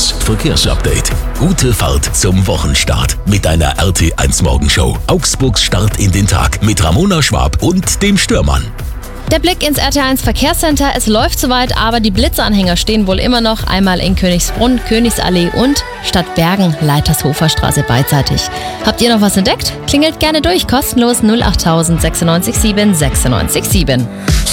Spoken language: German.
Das Verkehrsupdate. Gute Fahrt zum Wochenstart mit einer RT1 Morgenshow. Augsburgs Start in den Tag mit Ramona Schwab und dem Stürmann. Der Blick ins RT1 Verkehrscenter. Es läuft soweit, aber die Blitzanhänger stehen wohl immer noch einmal in Königsbrunn, Königsallee und Stadtbergen, Leitershofer Straße beidseitig. Habt ihr noch was entdeckt? Klingelt gerne durch, kostenlos 08000 96 7 96 7.